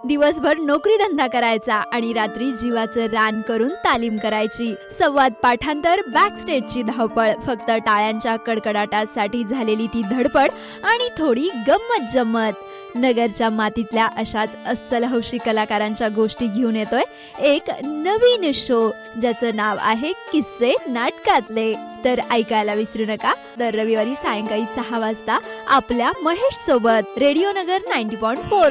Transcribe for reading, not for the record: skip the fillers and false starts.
दिवसभर नोकरी धंदा करायचा आणि रात्री जीवाचं रान करून तालीम करायची. संवाद पाठांतर, बॅक स्टेजची धावपळ, फक्त टाळ्यांच्या कडकडाटासाठी झालेली ती धडपड आणि थोडी गंमत जम्मत. नगरच्या मातीतल्या अशाच अस्सल हौशी कलाकारांच्या गोष्टी घेऊन येतोय एक नवीन शो, ज्याचं नाव आहे किस्से नाटकातले. तर ऐकायला विसरू नका दर रविवारी सायंकाळी 6 वाजता आपल्या महेश सोबत रेडिओ नगर 90.4.